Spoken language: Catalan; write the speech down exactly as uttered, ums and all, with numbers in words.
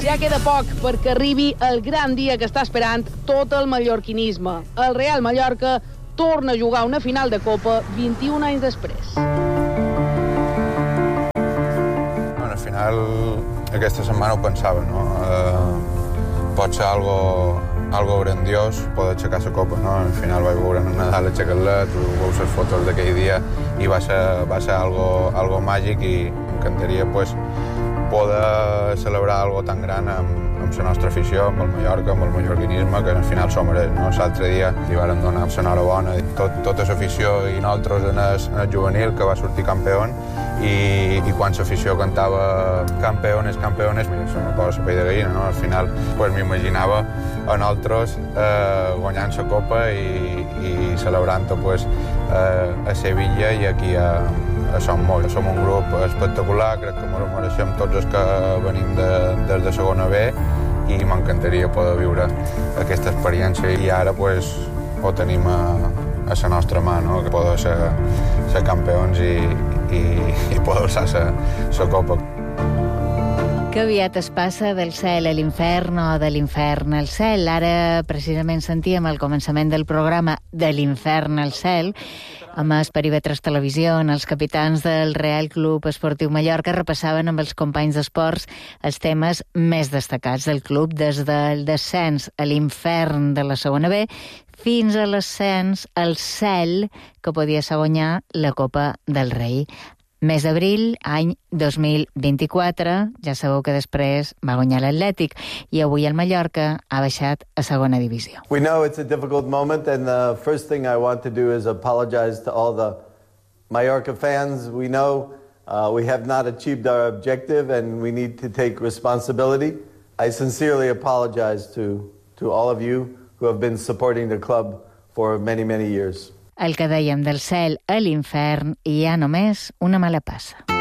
Ja queda poc perquè arribi el gran dia que està esperant tot el mallorquinisme. El Real Mallorca torna a jugar una final de Copa vint-i-un anys després. Bueno, al final, aquesta setmana ho pensava, no? Eh, pot ser algo, algo grandiós, poder aixecar la Copa, no? Al final vaig veure en Nadal aixecar-la, veu les fotos d'aquell dia i va ser, va ser algo, algo màgic i m'encantaria, pues, poder celebrar algo tan gran amb, amb la nostra afició, amb el Mallorca, amb el mallorquinisme, que al final som mereix, no? L'altre dia li varen donar l'enhorabona tot, tota l'afició i nosaltres en el, en el juvenil, que va sortir campió, i, i quan l'afició cantava campeones, campeones, és una cosa pell de gallina, no? Al final pues, m'imaginava a nosaltres eh, guanyant la Copa i, i celebrant-ho pues, eh, a Sevilla i aquí a Som molt. Som un grup espectacular, crec que ens mereixem tots els que venim de, des de segona B i m'encantaria poder viure aquesta experiència i ara pues, ho tenim a, a la nostra mà, no? Que poder ser, ser campions i, i, i poder alçar la Copa. Que aviat es passa del cel a l'infern o de l'infern al cel. Ara, precisament, sentíem al començament del programa de l'infern al cel, amb el Perimetres Televisió, els capitans del Real Club Esportiu Mallorca repassaven amb els companys d'esports els temes més destacats del club, des del descens a l'infern de la segona B fins a l'ascens al cel, que podia ser guanyar la Copa del Rei. Mes d'abril, any dos mil vint-i-quatre, ja sabeu que després va guanyar l'Atlètic i avui el Mallorca ha baixat a segona divisió. We know it's a difficult moment and the first thing I want to do is apologize to all the Mallorca fans. We know uh, we have not achieved our objective and we need to take responsibility. I sincerely apologize to, to all of you who have been supporting the club for many, many years. El que dèiem del cel a l'infern hi ha només una mala passa.